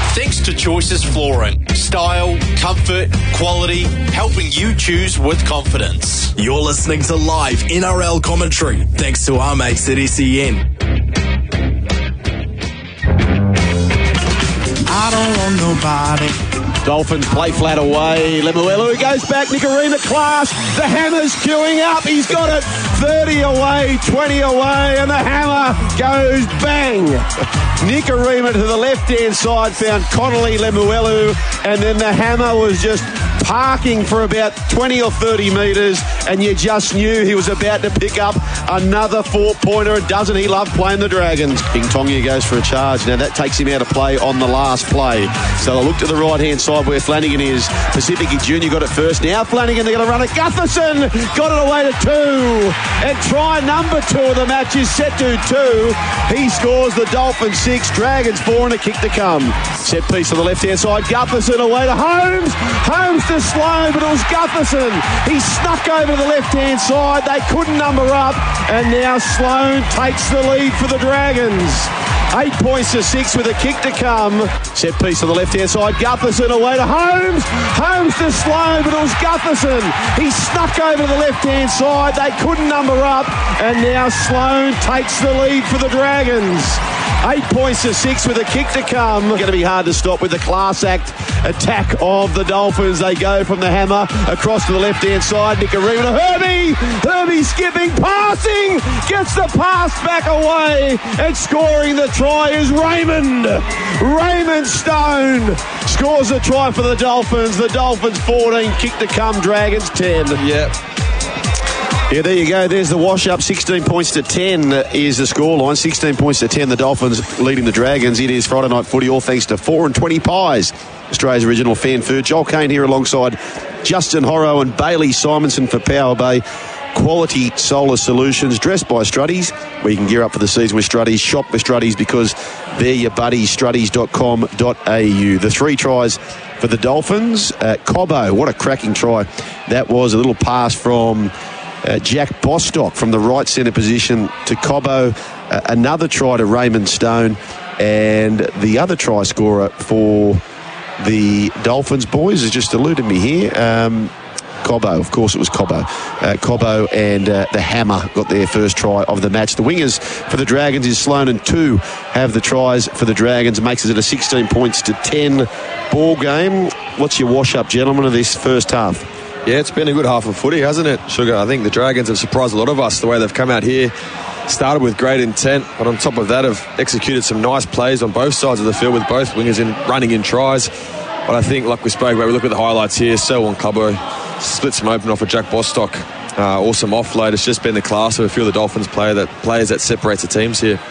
Thanks to Choices Flooring. Style, comfort, quality, helping you choose with confidence. You're listening to live NRL commentary, thanks to our mates at SEN. I don't want nobody. Dolphins play flat away. Lemuelu goes back. Nikorima class. The Hammer's queuing up. He's got it. 30 away, 20 away, and the Hammer goes bang. Nikorima to the left-hand side found Connolly, Lemuelu, and then the Hammer was just parking for about 20 or 30 metres, and you just knew he was about to pick up another four-pointer, and doesn't he love playing the Dragons? King Tonga goes for a charge. Now that takes him out of play on the last play. So they look to the right-hand side where Flanagan is. Pacifici Jr. got it first. Now Flanagan, they're going to run it. Gutherson got it away to 2. And try number 2 of the match is Setu 2. He scores the Dolphins 6, Dragons 4, and a kick to come. Set piece on the left-hand side. Gutherson away to Holmes. Holmes to Sloan, but it was Gutherson. He snuck over to the left-hand side. They couldn't number up, and now Sloan takes the lead for the Dragons. 8 points to 6 with a kick to come. Set piece on the left-hand side. Gutherson away to Holmes. Holmes to Sloan, but it was Gutherson. He snuck over to the left-hand side. They couldn't number up, and now Sloan takes the lead for the Dragons. 8 points to 6 with a kick to come. Going to be hard to stop with the class act attack of the Dolphins. They go from the Hammer across to the left-hand side. Nikorima to Herbie. Herbie skipping, passing, gets the pass back away, and scoring the try is Raymond. Raymond Stone scores a try for the Dolphins. The Dolphins 14, kick to come, Dragons 10. Yep. Yeah, there you go. There's the wash-up. 16 points to 10 is the scoreline. 16 points to 10, the Dolphins leading the Dragons. It is Friday Night Footy, all thanks to 4 and 20 Pies, Australia's original fan food. Joel Kane here alongside Justin Horrow and Bailey Simonson for Power Bay. Quality solar solutions, dressed by Struddies, where you can gear up for the season with Struddies. Shop with Struddies because they're your buddies. Struddies.com.au. The 3 tries for the Dolphins. Cobbo, what a cracking try that was. A little pass from Jack Bostock from the right centre position to Cobbo. Another try to Raymond Stone. And the other try scorer for the Dolphins, boys, has just eluded me here. Cobbo, of course it was Cobbo. Cobbo and the Hammer got their first try of the match. The wingers for the Dragons is Sloan and 2 have the tries for the Dragons. Makes it a 16 points to 10 ball game. What's your wash-up, gentlemen, of this first half? Yeah, it's been a good half of footy, hasn't it, Sugar? I think the Dragons have surprised a lot of us the way they've come out here. Started with great intent, but on top of that have executed some nice plays on both sides of the field with both wingers running in tries. But I think, like we spoke about, we look at the highlights here. Selwyn Cobbo splits him open off of Jack Bostock. Awesome offload. It's just been the class of a few of the Dolphins players that separates the teams here.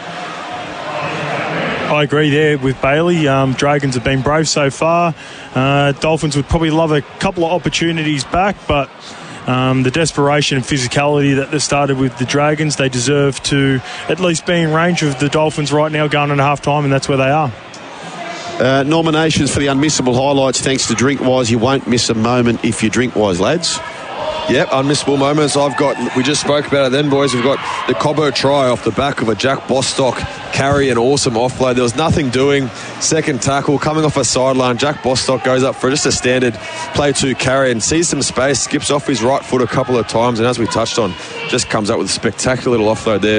I agree there with Bailey. Dragons have been brave so far. Dolphins would probably love a couple of opportunities back, but the desperation and physicality that they started with the Dragons, they deserve to at least be in range of the Dolphins right now going into half-time, and that's where they are. Nominations for the unmissable highlights thanks to Drinkwise. You won't miss a moment if you Drinkwise, lads. Yep, unmissable moments. We just spoke about it then, boys. We've got the Cobbo try off the back of a Jack Bostock carry, an awesome offload. There was nothing doing. Second tackle, coming off a sideline. Jack Bostock goes up for just a standard play 2 carry and sees some space, skips off his right foot a couple of times, and as we touched on, just comes up with a spectacular little offload there.